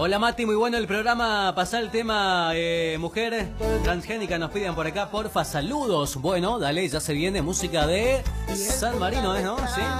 Hola Mati, muy bueno el programa. Pasá el tema mujer transgénica, nos piden por acá, porfa, saludos. Bueno, dale, ya se viene música de San Marino, ¿no? Sí.